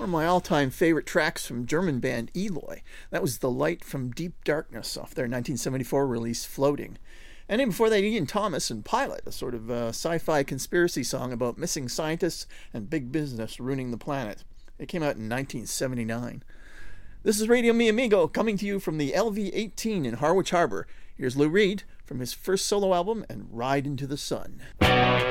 One of my all-time favorite tracks from German band Eloy. That was The Light from Deep Darkness off their 1974 release Floating. And then before that, Ian Thomas and Pilot, a sort of sci-fi conspiracy song about missing scientists and big business ruining the planet. It came out in 1979. This is Radio Mi Amigo coming to you from the LV-18 in Harwich Harbour. Here's Lou Reed from his first solo album and Ride into the Sun.